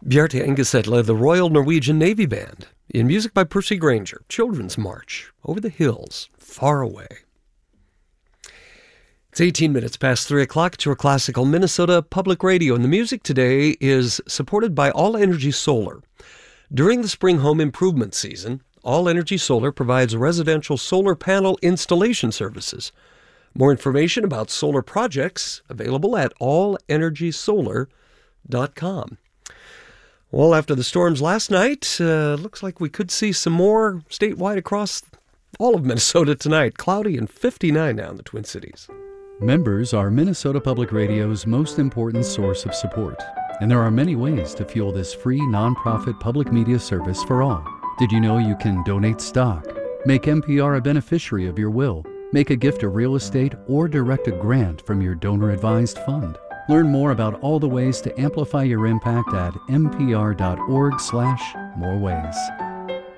Bjarte Engeset led the Royal Norwegian Navy Band in music by Percy Grainger, Children's March, Over the Hills, Far Away. It's 18 minutes past 3 o'clock. It's your Classical Minnesota Public Radio, and the music today is supported by All Energy Solar. During the spring home improvement season, All Energy Solar provides residential solar panel installation services. More information about solar projects available at allenergysolar.com. Well, after the storms last night, looks like we could see some more statewide across all of Minnesota tonight. Cloudy and 59 now in the Twin Cities. Members are Minnesota Public Radio's most important source of support, and there are many ways to fuel this free nonprofit public media service for all. Did you know you can donate stock, make NPR a beneficiary of your will, make a gift of real estate, or direct a grant from your donor-advised fund? Learn more about all the ways to amplify your impact at npr.org/moreways.